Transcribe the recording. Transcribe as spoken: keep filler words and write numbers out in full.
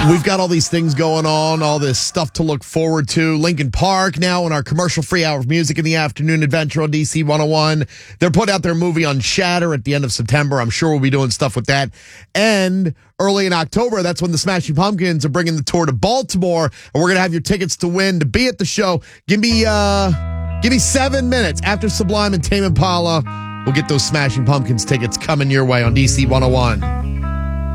We've got all these things going on, all this stuff to look forward to. Lincoln Park now in our commercial-free hour of music in the afternoon adventure on D C one oh one. They're putting out their movie on Shatter at the end of September. I'm sure we'll be doing stuff with that. And early in October, that's when the Smashing Pumpkins are bringing the tour to Baltimore, and we're going to have your tickets to win to be at the show. Give me, uh, give me seven minutes after Sublime and Tame Impala. We'll get those Smashing Pumpkins tickets coming your way on D C one oh one.